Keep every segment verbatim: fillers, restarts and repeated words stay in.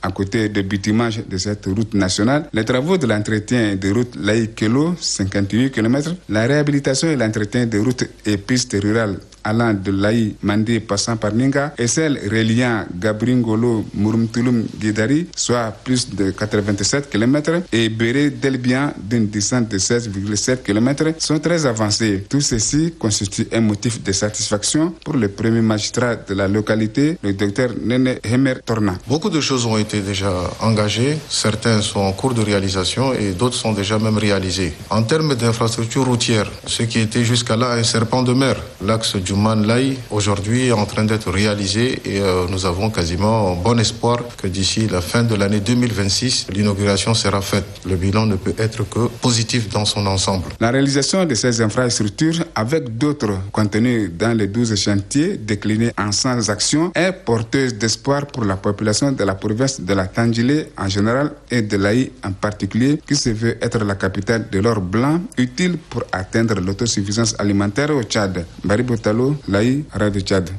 à côté de bitumage de cette route nationale, les travaux de l'entretien de route Laï-Kelo, cinquante-huit kilomètres, la réhabilitation et l'entretien de routes et pistes rurales allant de Laï Mandé passant par Ninga et celle reliant Gabringolo Murumtulum Guidari, soit plus de quatre-vingt-sept kilomètres, et Béré Delbian d'une distance de seize virgule sept kilomètres sont très avancés. Tout ceci constitue un motif de satisfaction pour le premier magistrat de la localité, le docteur Nene Hemer Torna. Beaucoup de choses ont été déjà engagées, certains sont en cours de réalisation et d'autres sont déjà même réalisées. En termes d'infrastructures routières, ce qui était jusqu'à là un serpent de mer, l'axe du Man-Laï, aujourd'hui est en train d'être réalisé et euh, nous avons quasiment bon espoir que d'ici la fin de l'année deux mille vingt-six, l'inauguration sera faite. Le bilan ne peut être que positif dans son ensemble. La réalisation de ces infrastructures avec d'autres contenus dans les douze chantiers déclinés en cent actions est porteuse d'espoir pour la population de la province de la Tandjilé en général et de l'Aï en particulier, qui se veut être la capitale de l'or blanc utile pour atteindre l'autosuffisance alimentaire au Tchad. Baribo Talo, l'Aï, Radio Tchad.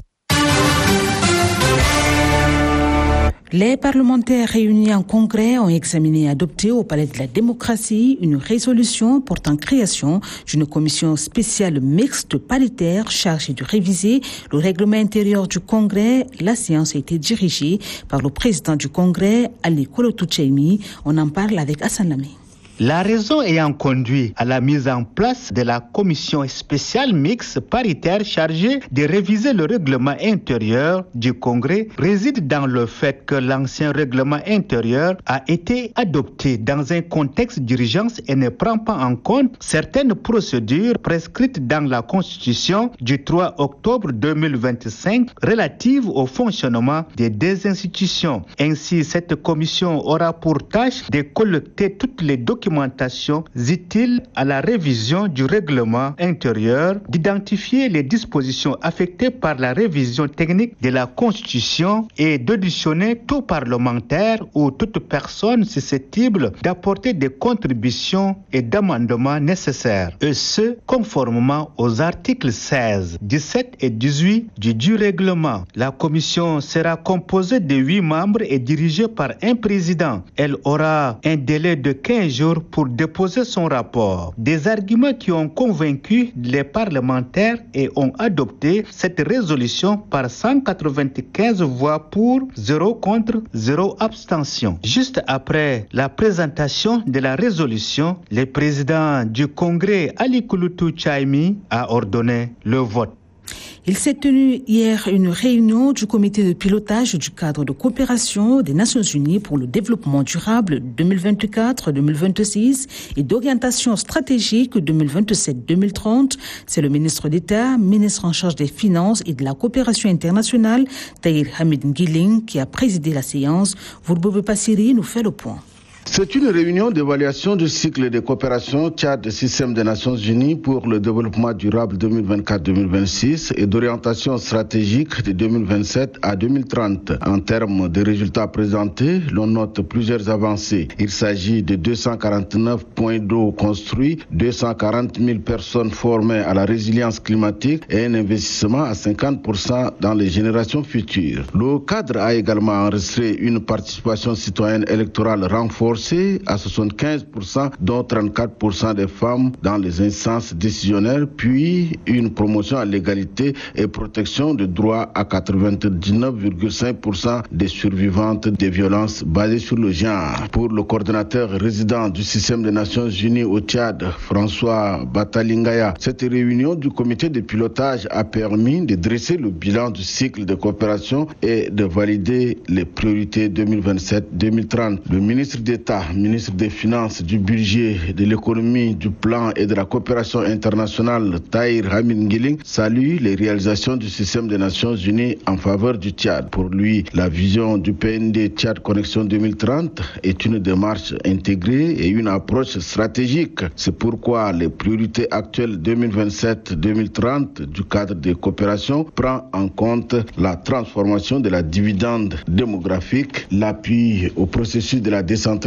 Les parlementaires réunis en congrès ont examiné et adopté au Palais de la démocratie une résolution portant création d'une commission spéciale mixte paritaire chargée de réviser le règlement intérieur du congrès. La séance a été dirigée par le président du congrès, Ali Kolotou Tchaimi. On en parle avec Hassan Lamy. La raison ayant conduit à la mise en place de la commission spéciale mixte paritaire chargée de réviser le règlement intérieur du Congrès réside dans le fait que l'ancien règlement intérieur a été adopté dans un contexte d'urgence et ne prend pas en compte certaines procédures prescrites dans la Constitution du trois octobre deux mille vingt-cinq relatives au fonctionnement des deux institutions. Ainsi, cette commission aura pour tâche de collecter toutes les documents documentation utiles à la révision du règlement intérieur, d'identifier les dispositions affectées par la révision technique de la Constitution et d'auditionner tout parlementaire ou toute personne susceptible d'apporter des contributions et d'amendements nécessaires, et ce, conformément aux articles seize, dix-sept et dix-huit du du règlement. La commission sera composée de huit membres et dirigée par un président. Elle aura un délai de quinze jours pour déposer son rapport. Des arguments qui ont convaincu les parlementaires et ont adopté cette résolution par cent quatre-vingt-quinze voix pour, zéro contre, zéro abstention. Juste après la présentation de la résolution, le président du Congrès, Ali Kolotou Tchaimi, a ordonné le vote. Il s'est tenu hier une réunion du comité de pilotage du cadre de coopération des Nations Unies pour le développement durable deux mille vingt-quatre deux mille vingt-six et d'orientation stratégique deux mille vingt-sept deux mille trente. C'est le ministre d'État, ministre en charge des Finances et de la coopération internationale, Tahir Hamid Ngiling, qui a présidé la séance. Vourboube Passiri nous fait le point. C'est une réunion d'évaluation du cycle de coopération Tchad-Système des Nations Unies pour le développement durable deux mille vingt-quatre deux mille vingt-six et d'orientation stratégique de deux mille vingt-sept à deux mille trente. En termes de résultats présentés, l'on note plusieurs avancées. Il s'agit de deux cent quarante-neuf points d'eau construits, deux cent quarante mille personnes formées à la résilience climatique et un investissement à cinquante pour cent dans les générations futures. Le cadre a également enregistré une participation citoyenne électorale renforcée à soixante-quinze pour cent, dont trente-quatre pour cent des femmes dans les instances décisionnelles, puis une promotion à l'égalité et protection des droits à quatre-vingt-dix-neuf virgule cinq pour cent des survivantes des violences basées sur le genre. Pour le coordonnateur résident du système des Nations Unies au Tchad, François Batalingaya, cette réunion du comité de pilotage a permis de dresser le bilan du cycle de coopération et de valider les priorités deux mille vingt-sept deux mille trente. Le ministre d'État, ministre des Finances, du Budget, de l'Économie, du Plan et de la Coopération internationale, Tahir Hamid Ngiling, salue les réalisations du système des Nations Unies en faveur du Tchad. Pour lui, la vision du P N D Tchad Connexion deux mille trente est une démarche intégrée et une approche stratégique. C'est pourquoi les priorités actuelles deux mille vingt-sept deux mille trente du cadre de coopération prend en compte la transformation de la dividende démographique, l'appui au processus de la décentralisation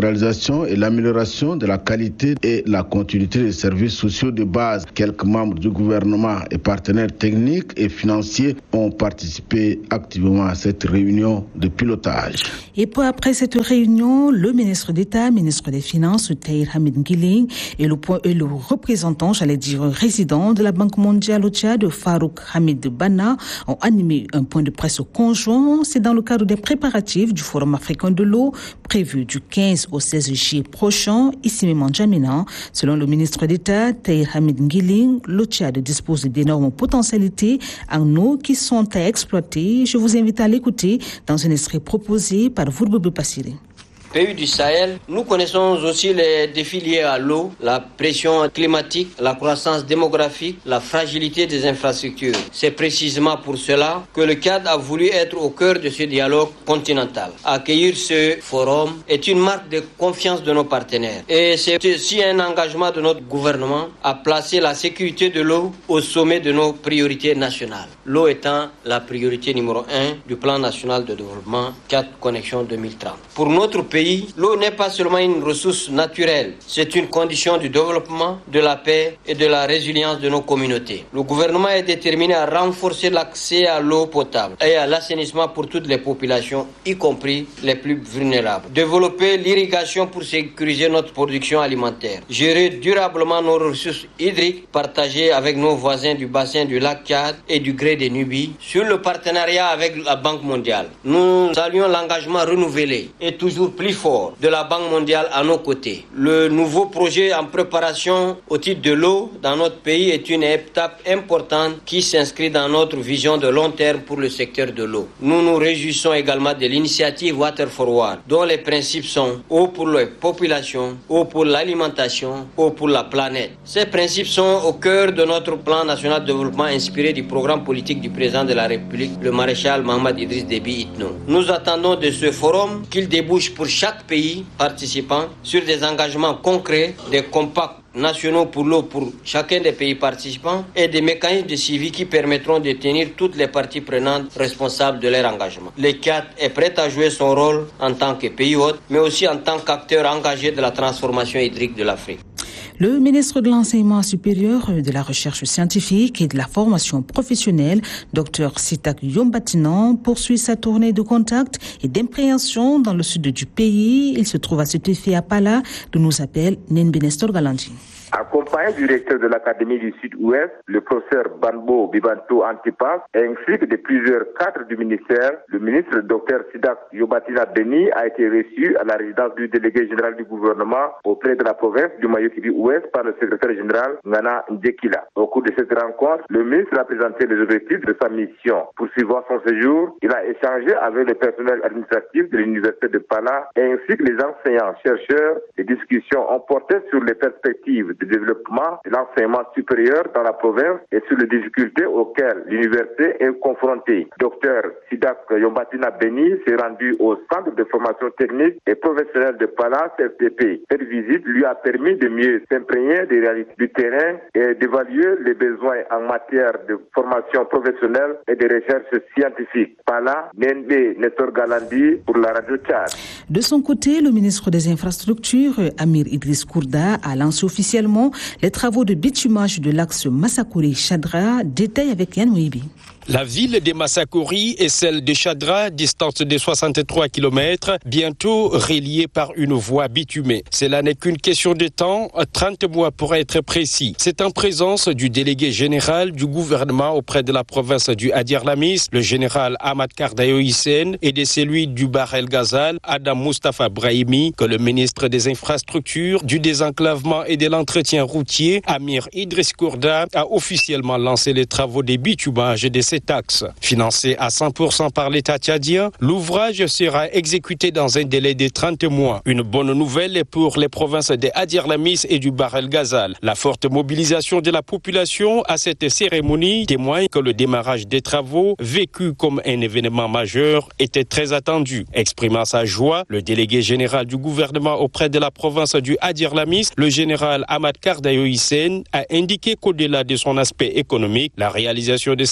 décentralisation et l'amélioration de la qualité et la continuité des services sociaux de base. Quelques membres du gouvernement et partenaires techniques et financiers ont participé activement à cette réunion de pilotage. Et peu après cette réunion, le ministre d'État, ministre des Finances, Tahir Hamid Ngilin, et le, et le représentant, j'allais dire résident de la Banque mondiale au Tchad, Farouk Hamid Bana, ont animé un point de presse conjoint. C'est dans le cadre des préparatifs du Forum africain de l'eau, prévu du quinze au seize juillet prochain, ici même en N'Djamena. Selon le ministre d'État, Tahir Hamid Ngilin, le Tchad dispose d'énormes potentialités en eau qui sont à exploiter. Je vous invite à l'écouter dans un extrait proposé par Vourbebe Passiré. Pays du Sahel, nous connaissons aussi les défis liés à l'eau, la pression climatique, la croissance démographique, la fragilité des infrastructures. C'est précisément pour cela que le C A D a voulu être au cœur de ce dialogue continental. Accueillir ce forum est une marque de confiance de nos partenaires. Et c'est aussi un engagement de notre gouvernement à placer la sécurité de l'eau au sommet de nos priorités nationales. L'eau étant la priorité numéro un du plan national de développement C A D Connexion deux mille trente. Pour notre pays, l'eau n'est pas seulement une ressource naturelle, c'est une condition du développement, de la paix et de la résilience de nos communautés. Le gouvernement est déterminé à renforcer l'accès à l'eau potable et à l'assainissement pour toutes les populations, y compris les plus vulnérables. Développer l'irrigation pour sécuriser notre production alimentaire. Gérer durablement nos ressources hydriques partagées avec nos voisins du bassin du lac Tchad et du Gré des Nubie sur le partenariat avec la Banque mondiale. Nous saluons l'engagement renouvelé et toujours plus fort de la Banque mondiale à nos côtés. Le nouveau projet en préparation au titre de l'eau dans notre pays est une étape importante qui s'inscrit dans notre vision de long terme pour le secteur de l'eau. Nous nous réjouissons également de l'initiative Water Forward, dont les principes sont eau pour les populations, eau pour l'alimentation, eau pour la planète. Ces principes sont au cœur de notre plan national de développement inspiré du programme politique du président de la République, le maréchal Mohamed Idriss Déby Itno. Nous attendons de ce forum qu'il débouche pour chaque pays participant sur des engagements concrets, des compacts nationaux pour l'eau pour chacun des pays participants et des mécanismes de suivi qui permettront de tenir toutes les parties prenantes responsables de leur engagement. Le C A D est prêt à jouer son rôle en tant que pays hôte, mais aussi en tant qu'acteur engagé de la transformation hydrique de l'Afrique. Le ministre de l'Enseignement supérieur, de la Recherche scientifique et de la formation professionnelle, Dr Sitak Yombatinan, poursuit sa tournée de contact et d'impréhension dans le sud du pays. Il se trouve à cet effet à Pala, d'où nous appelle Nenbenestor Galanji. Accompagné du directeur de l'Académie du Sud-Ouest, le professeur Banbo Bibanto Antipas, ainsi que de plusieurs cadres du ministère, le ministre Dr Sidak Yobatina Beni a été reçu à la résidence du délégué général du gouvernement auprès de la province du Mayo-Kibi-Ouest par le secrétaire général Ngana Ndjekila. Au cours de cette rencontre, le ministre a présenté les objectifs de sa mission. Poursuivant son séjour, il a échangé avec le personnel administratif de l'université de Pala ainsi que les enseignants chercheurs. Les discussions ont porté sur les perspectives de développement de l'enseignement supérieur dans la province et sur les difficultés auxquelles l'université est confrontée. Docteur Sidak Yombatina Beni s'est rendu au centre de formation technique et professionnelle de Pala, C F T P. Cette visite lui a permis de mieux s'imprégner des réalités du terrain et d'évaluer les besoins en matière de formation professionnelle et de recherche scientifique. Pala, Nenbe Nestor Galandi pour la radio Tchad. De son côté, le ministre des Infrastructures, Amir Idriss Kourda, a lancé officiellement les travaux de bitumage de l'axe Massakori-Chadra. Détail avec Yann Ouibi. La ville de Massakori et celle de Chadra, distance de soixante-trois kilomètres, bientôt reliées par une voie bitumée. Cela n'est qu'une question de temps, trente mois pour être précis. C'est en présence du délégué général du gouvernement auprès de la province du Adir-Lamis, le général Ahmad Kardayo Hissène, et de celui du Bahr El Ghazal, Adam Mustafa Brahimi, que le ministre des Infrastructures, du désenclavement et de l'entretien routier, Amir Idriss Kourda, a officiellement lancé les travaux de bitumage de cet axe. Financé à cent pour cent par l'État tchadien, l'ouvrage sera exécuté dans un délai de trente mois. Une bonne nouvelle pour les provinces de Adir-Lamis et du Bahr El Ghazal. La forte mobilisation de la population à cette cérémonie témoigne que le démarrage des travaux, vécu comme un événement majeur, était très attendu. Exprimant sa joie, le délégué général du gouvernement auprès de la province du Adir-Lamis, le général Ahmad Kardayo Hissène, a indiqué qu'au-delà de son aspect économique, la réalisation de ces chantiers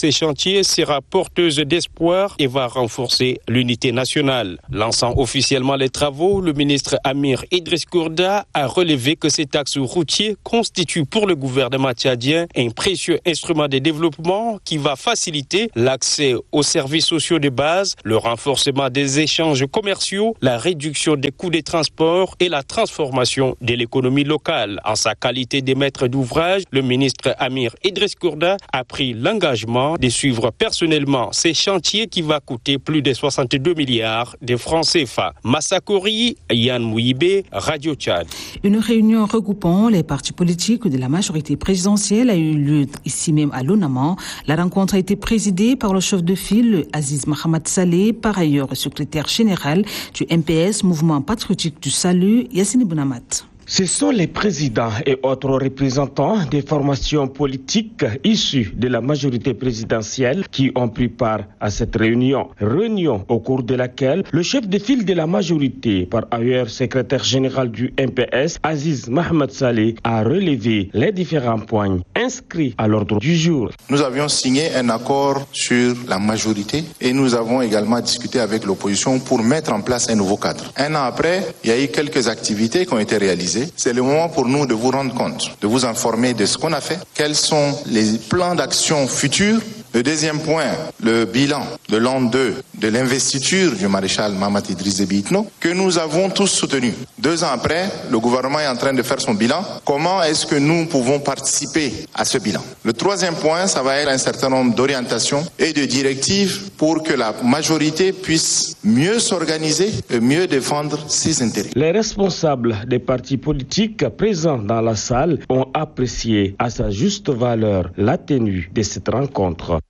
chantier sera porteuse d'espoir et va renforcer l'unité nationale. Lançant officiellement les travaux, le ministre Amir Idriss Gourda a relevé que cet axe routier constitue pour le gouvernement tchadien un précieux instrument de développement qui va faciliter l'accès aux services sociaux de base, le renforcement des échanges commerciaux, la réduction des coûts des transports et la transformation de l'économie locale. En sa qualité de maître d'ouvrage, le ministre Amir Idriss Gourda a pris l'engagement de suivre personnellement ces chantiers qui va coûter plus de soixante-deux milliards de francs C F A. Massakori, Yann Mouibé, Radio Tchad. Une réunion regroupant les partis politiques de la majorité présidentielle a eu lieu ici même à l'Onaman. La rencontre a été présidée par le chef de file Aziz Mohamed Saleh, par ailleurs secrétaire général du M P S, Mouvement patriotique du salut, Yassine Bounamat. Ce sont les présidents et autres représentants des formations politiques issues de la majorité présidentielle qui ont pris part à cette réunion. Réunion au cours de laquelle le chef de file de la majorité, par ailleurs secrétaire général du M P S, Aziz Mohamed Saleh, a relevé les différents points inscrits à l'ordre du jour. Nous avions signé un accord sur la majorité et nous avons également discuté avec l'opposition pour mettre en place un nouveau cadre. Un an après, il y a eu quelques activités qui ont été réalisées. C'est le moment pour nous de vous rendre compte, de vous informer de ce qu'on a fait, quels sont les plans d'action futurs. Le deuxième point, le bilan de l'an deux de l'investiture du maréchal Mahamat Idriss Déby Itno, que nous avons tous soutenu. Deux ans après, le gouvernement est en train de faire son bilan. Comment est-ce que nous pouvons participer à ce bilan? Le troisième point, ça va être un certain nombre d'orientations et de directives pour que la majorité puisse mieux s'organiser et mieux défendre ses intérêts. Les responsables des partis politiques présents dans la salle ont apprécié à sa juste valeur la tenue de cette rencontre.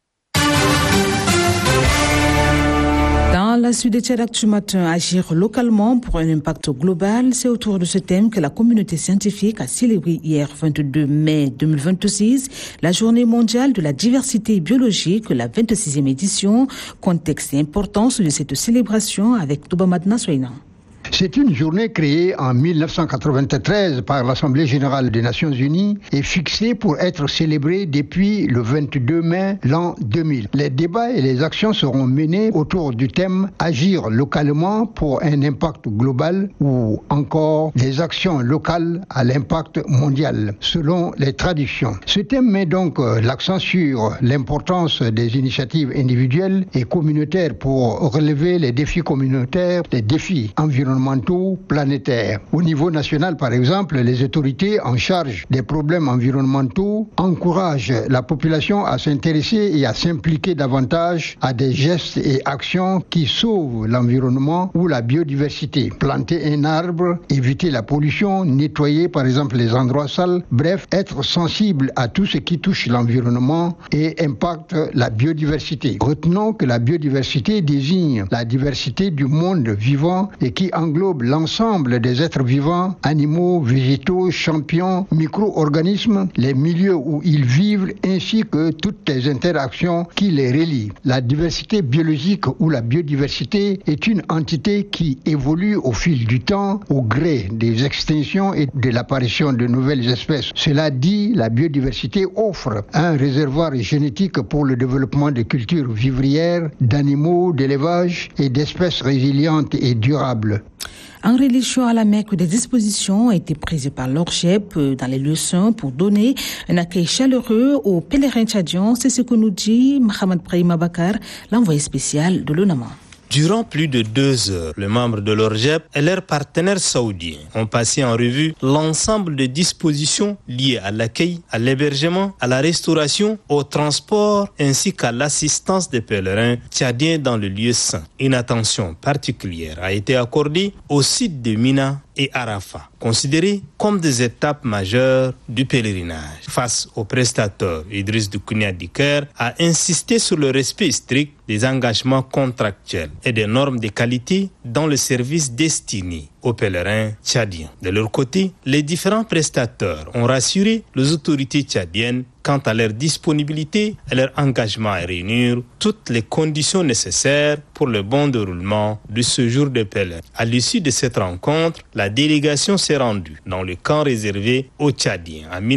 Dans la suite des Tchad du matin, agir localement pour un impact global, c'est autour de ce thème que la communauté scientifique a célébré hier vingt-deux mai deux mille vingt-six la journée mondiale de la diversité biologique, la vingt-sixième édition. Contexte et importance de cette célébration avec Touba Madna Soina. C'est une journée créée en mille neuf cent quatre-vingt-treize par l'Assemblée générale des Nations unies et fixée pour être célébrée depuis le vingt-deux mai l'an deux mille. Les débats et les actions seront menés autour du thème « Agir localement pour un impact global » ou encore « Des actions locales à l'impact mondial » selon les traditions. Ce thème met donc l'accent sur l'importance des initiatives individuelles et communautaires pour relever les défis communautaires, les défis environnementaux planétaires. Au niveau national, par exemple, les autorités en charge des problèmes environnementaux encouragent la population à s'intéresser et à s'impliquer davantage à des gestes et actions qui sauvent l'environnement ou la biodiversité. Planter un arbre, éviter la pollution, nettoyer par exemple les endroits sales, bref, être sensible à tout ce qui touche l'environnement et impacte la biodiversité. Retenons que la biodiversité désigne la diversité du monde vivant et qui englobe l'ensemble des êtres vivants, animaux, végétaux, champignons, micro-organismes, les milieux où ils vivent ainsi que toutes les interactions qui les relient. La diversité biologique ou la biodiversité est une entité qui évolue au fil du temps au gré des extinctions et de l'apparition de nouvelles espèces. Cela dit, la biodiversité offre un réservoir génétique pour le développement de cultures vivrières, d'animaux, d'élevage et d'espèces résilientes et durables. En religion à la Mecque, des dispositions ont été prises par l'Orgep dans les lieux saints pour donner un accueil chaleureux aux pèlerins tchadiens. C'est ce que nous dit Mohamed Brahim Abakar, l'envoyé spécial de l'O N A M A. Durant plus de deux heures, les membres de l'Orgep et leurs partenaires saoudiens ont passé en revue l'ensemble des dispositions liées à l'accueil, à l'hébergement, à la restauration, au transport ainsi qu'à l'assistance des pèlerins tchadiens dans le lieu saint. Une attention particulière a été accordée au site de Mina et Arafat, considérés comme des étapes majeures du pèlerinage. Face au prestateur, Idriss Doukouni Diker a insisté sur le respect strict des engagements contractuels et des normes de qualité dans le service destiné aux pèlerins tchadiens. De leur côté, les différents prestateurs ont rassuré les autorités tchadiennes quant à leur disponibilité et leur engagement à réunir toutes les conditions nécessaires pour le bon déroulement du séjour des pèlerins. À l'issue de cette rencontre, la délégation s'est rendue dans le camp réservé aux Tchadiens à Mina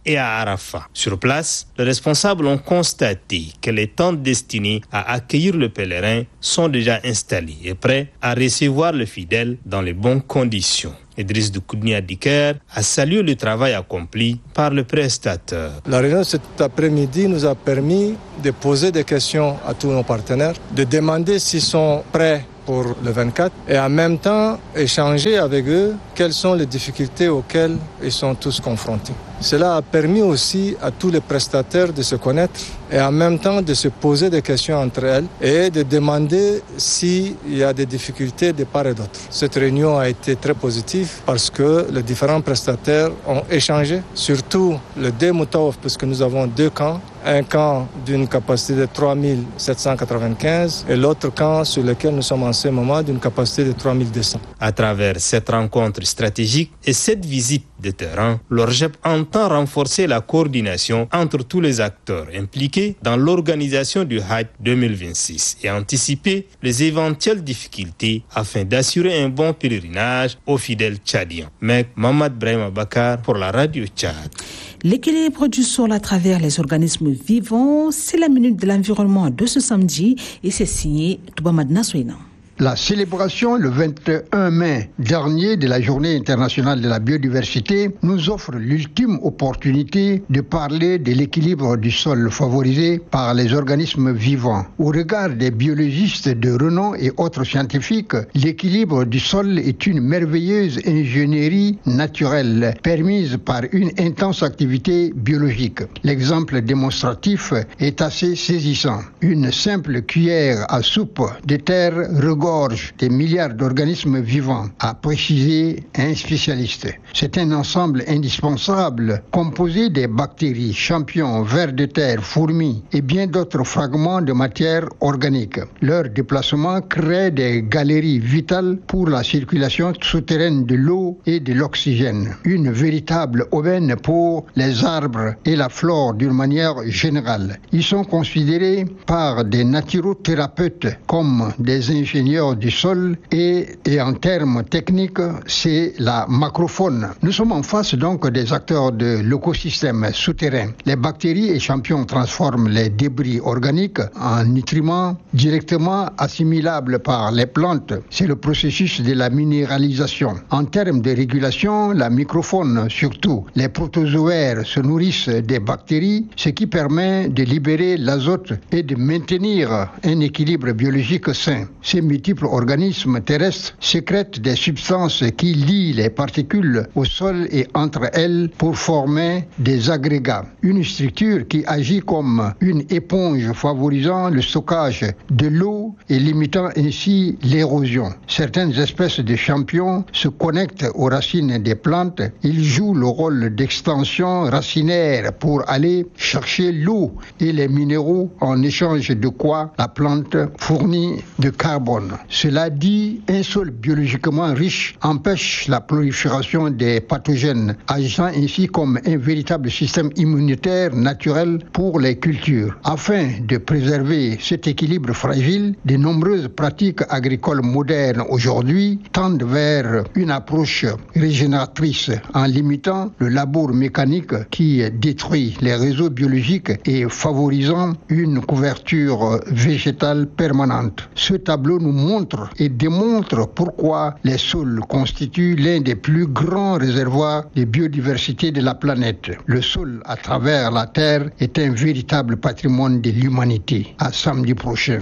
et à Arafat. Sur place, les responsables ont constaté que les tentes destinées à accueillir le pèlerin sont déjà installées et prêts à recevoir le fidèle dans les bonnes conditions. Idriss Doukoudni Adiker a salué le travail accompli par le prestateur. La réunion cet après-midi nous a permis de poser des questions à tous nos partenaires, de demander s'ils sont prêts pour le vingt-quatre et en même temps échanger avec eux quelles sont les difficultés auxquelles ils sont tous confrontés. Cela a permis aussi à tous les prestataires de se connaître et en même temps de se poser des questions entre elles et de demander s'il y a des difficultés de part et d'autre. Cette réunion a été très positive parce que les différents prestataires ont échangé, surtout le Démoutaouf, puisque nous avons deux camps, un camp d'une capacité de trois mille sept cent quatre-vingt-quinze et l'autre camp sur lequel nous sommes en ce moment d'une capacité de trois mille deux cents. À travers cette rencontre stratégique et cette visite de terrain, l'ORJEP entend renforcer la coordination entre tous les acteurs impliqués dans l'organisation du Hajj deux mille vingt-six et anticiper les éventuelles difficultés afin d'assurer un bon pèlerinage aux fidèles tchadiens. Mec Mamad Brahim Bakar pour la radio Tchad. L'équilibre du sol à travers les organismes vivants, c'est la minute de l'environnement de ce samedi et c'est signé Toubamad Nassoina. La célébration le vingt et un mai dernier de la Journée internationale de la biodiversité nous offre l'ultime opportunité de parler de l'équilibre du sol favorisé par les organismes vivants. Au regard des biologistes de renom et autres scientifiques, l'équilibre du sol est une merveilleuse ingénierie naturelle permise par une intense activité biologique. L'exemple démonstratif est assez saisissant. Une simple cuillère à soupe de terre regorge des milliards d'organismes vivants, a précisé un spécialiste. C'est un ensemble indispensable composé des bactéries, champignons, vers de terre, fourmis et bien d'autres fragments de matière organique. Leur déplacement crée des galeries vitales pour la circulation souterraine de l'eau et de l'oxygène. Une véritable aubaine pour les arbres et la flore d'une manière générale. Ils sont considérés par des naturothérapeutes comme des ingénieurs du sol et, et en termes techniques, c'est la macrofaune. Nous sommes en face donc des acteurs de l'écosystème souterrain. Les bactéries et champignons transforment les débris organiques en nutriments directement assimilables par les plantes. C'est le processus de la minéralisation. En termes de régulation, la microfaune, surtout les protozoaires, se nourrissent des bactéries, ce qui permet de libérer l'azote et de maintenir un équilibre biologique sain. Ces multiples organismes terrestres sécrètent des substances qui lient les particules au sol et entre elles pour former des agrégats. Une structure qui agit comme une éponge favorisant le stockage de l'eau et limitant ainsi l'érosion. Certaines espèces de champignons se connectent aux racines des plantes. Ils jouent le rôle d'extension racinaire pour aller chercher l'eau et les minéraux en échange de quoi la plante fournit de carbone. Cela dit, un sol biologiquement riche empêche la prolifération des pathogènes, agissant ainsi comme un véritable système immunitaire naturel pour les cultures. Afin de préserver cet équilibre fragile, de nombreuses pratiques agricoles modernes aujourd'hui tendent vers une approche régénératrice en limitant le labour mécanique qui détruit les réseaux biologiques et favorisant une couverture végétale permanente. Ce tableau nous montre et démontre pourquoi les sols constituent l'un des plus grands réservoirs de biodiversité de la planète. Le sol à travers la Terre est un véritable patrimoine de l'humanité. À samedi prochain.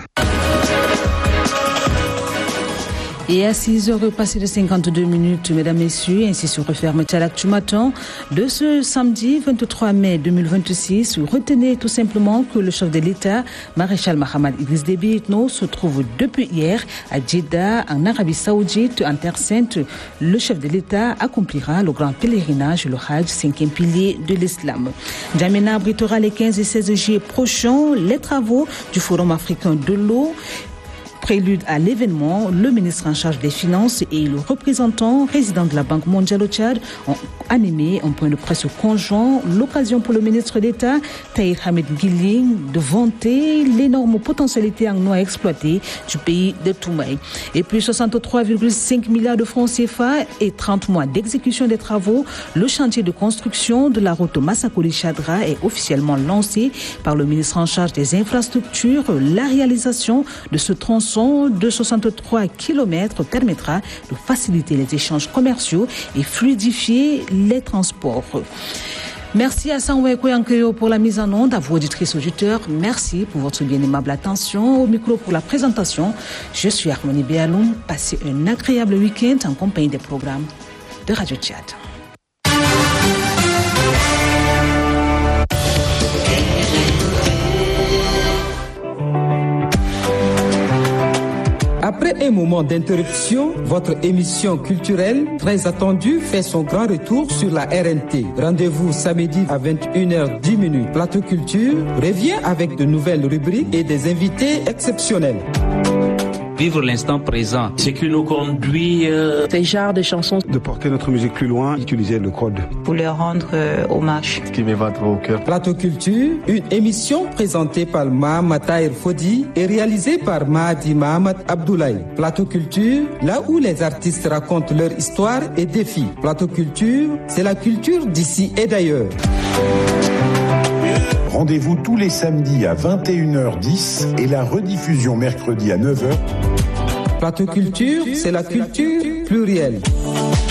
Et à six heures passées de cinquante-deux minutes, mesdames, messieurs, ainsi se referme l'actu matin de ce samedi vingt-trois mai deux mille vingt-six. Retenez tout simplement que le chef de l'État, maréchal Mohamed Idriss Déby Itno, se trouve depuis hier à Jeddah, en Arabie Saoudite, en Terre Sainte. Le chef de l'État accomplira le grand pèlerinage, le Hajj, cinquième pilier de l'islam. N'Djamena abritera les quinze et seize juillet prochains les travaux du Forum africain de l'eau. Prélude à l'événement, le ministre en charge des Finances et le représentant résident de la Banque mondiale au Tchad ont animé un point de presse conjoint, l'occasion pour le ministre d'État, Tahir Hamid Guiling, de vanter l'énorme potentialité en eau à exploiter du pays de Toumaï. Et puis soixante-trois virgule cinq milliards de francs C F A et trente mois d'exécution des travaux, le chantier de construction de la route Massakoli-Chadra est officiellement lancé par le ministre en charge des infrastructures. La réalisation de ce tronçon de soixante-trois kilomètres permettra de faciliter les échanges commerciaux et fluidifier les transports. Merci à Sanwe Koyankeyo pour la mise en onde, à vous auditrices auditeurs. Merci pour votre bien aimable attention. Au micro pour la présentation, je suis Harmonie Béaloum. Passez un agréable week-end en compagnie des programmes de Radio Tchad. Après un moment d'interruption, votre émission culturelle très attendue fait son grand retour sur la R N T. Rendez-vous samedi à vingt et une heures dix. Plateau Culture revient avec de nouvelles rubriques et des invités exceptionnels. Vivre l'instant présent, ce qui nous conduit... Euh... Ces genres de chansons. De porter notre musique plus loin, utiliser le code. Pour leur rendre euh, hommage. Ce qui me va trop au cœur. Plateau Culture, une émission présentée par Mahamat Tahir Fodi et réalisée par Mahdi Mahamat Abdoulaye. Plateau Culture, là où les artistes racontent leur histoire et défis. Plateau Culture, c'est la culture d'ici et d'ailleurs. Rendez-vous tous les samedis à vingt et une heures dix et la rediffusion mercredi à neuf heures. Plateau Culture, c'est la culture plurielle.